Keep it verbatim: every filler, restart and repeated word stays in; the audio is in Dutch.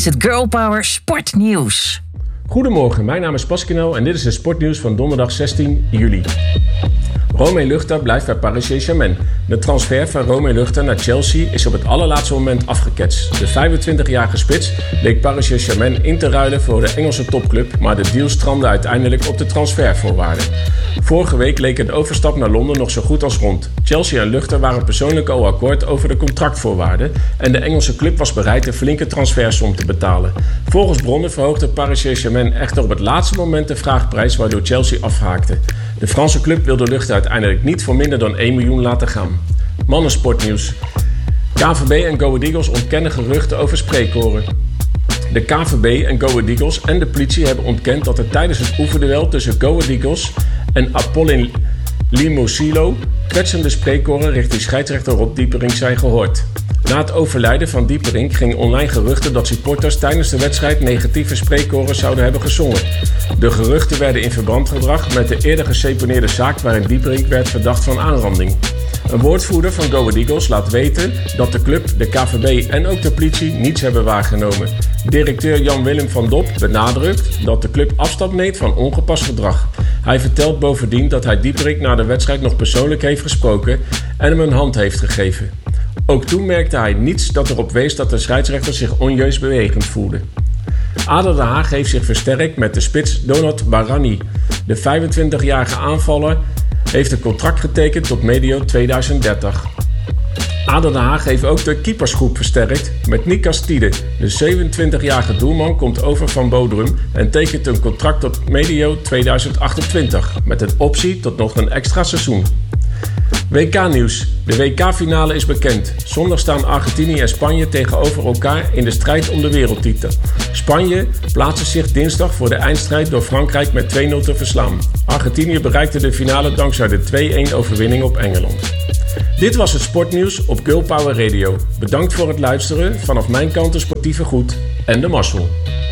is het Girl Power Sportnieuws. Goedemorgen, mijn naam is Pasquino en dit is het sportnieuws van donderdag zestien juli. Romain Luchter blijft bij Paris Saint-Germain. De transfer van Romain Luchter naar Chelsea is op het allerlaatste moment afgeketst. De vijfentwintigjarige spits leek Paris Saint-Germain in te ruilen voor de Engelse topclub, maar de deal strandde uiteindelijk op de transfervoorwaarden. Vorige week leek de overstap naar Londen nog zo goed als rond. Chelsea en Luchter waren persoonlijk al akkoord over de contractvoorwaarden en de Engelse club was bereid een flinke transfersom te betalen. Volgens bronnen verhoogde Paris Saint-Germain echter op het laatste moment de vraagprijs, waardoor Chelsea afhaakte. De Franse club wilde Luchter uiteindelijk niet voor minder dan één miljoen laten gaan. Mannensportnieuws. K V B en Go Ahead Eagles ontkennen geruchten over spreekkoren. De K V B en Go Ahead Eagles en de politie hebben ontkend dat er tijdens het oefenduel tussen Go Ahead Eagles en Apollon Limassol kwetsende spreekkoren richting scheidsrechter Rob Dieperink zijn gehoord. Na het overlijden van Dieperink gingen online geruchten dat supporters tijdens de wedstrijd negatieve spreekkoren zouden hebben gezongen. De geruchten werden in verband gebracht met de eerder geseponeerde zaak waarin Dieperink werd verdacht van aanranding. Een woordvoerder van Go Ahead Eagles laat weten dat de club, de K V B en ook de politie niets hebben waargenomen. Directeur Jan-Willem van Dop benadrukt dat de club afstand neemt van ongepast gedrag. Hij vertelt bovendien dat hij Dieperink na de wedstrijd nog persoonlijk heeft gesproken en hem een hand heeft gegeven. Ook toen merkte hij niets dat erop wees dat de scheidsrechter zich onjuist bewegend voelde. A D O Den Haag heeft zich versterkt met de spits Donat Barani. De vijfentwintigjarige aanvaller heeft een contract getekend tot medio tweeduizend dertig. A D O Den Haag heeft ook de keepersgroep versterkt met Nick Castide. De zevenentwintigjarige doelman komt over van Bodrum en tekent een contract tot medio tweeduizend achtentwintig met een optie tot nog een extra seizoen. W K-nieuws. De W K-finale is bekend. Zondag staan Argentinië en Spanje tegenover elkaar in de strijd om de wereldtitel. Spanje plaatste zich dinsdag voor de eindstrijd door Frankrijk met twee nul te verslaan. Argentinië bereikte de finale dankzij de twee-een overwinning op Engeland. Dit was het sportnieuws op Girl Power Radio. Bedankt voor het luisteren. Vanaf mijn kant de sportieve groet en de mazzel.